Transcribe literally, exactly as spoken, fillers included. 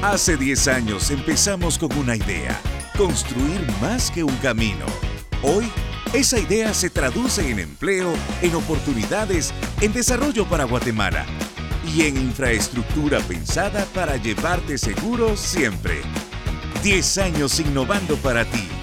Hace diez años empezamos con una idea, construir más que un camino. Hoy, esa idea se traduce en empleo, en oportunidades, en desarrollo para Guatemala y en infraestructura pensada para llevarte seguro siempre. diez años innovando para ti.